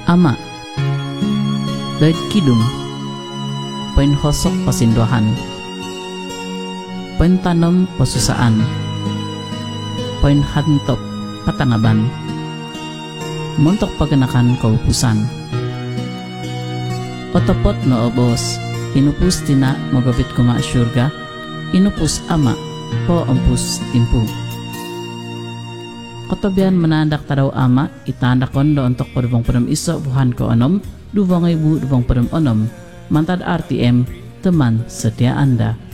Ama, dait kidung, poin hosok pasindohan, poin tanom pasusaan, poin hantop patangaban, montok paganakan kaupusan. Otopot no obos, inupus tina magabit kuma syurga, inupus ama po ampus timpu. Kotobian menandak tadaw ama, itandak kondo untuk padubang padam iso buhan ko onom, 2,220 onom, mantad RTM, teman setia Anda.